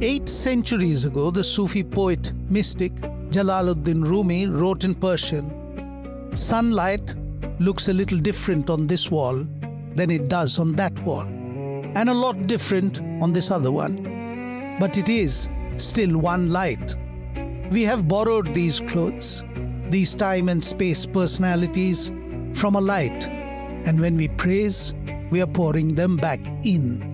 8 centuries ago, the Sufi poet mystic Jalaluddin Rumi wrote in Persian, "Sunlight looks a little different on this wall than it does on that wall, and a lot different on this other one. But it is still one light. We have borrowed these clothes, these time and space personalities from a light, and when we praise, we are pouring them back in."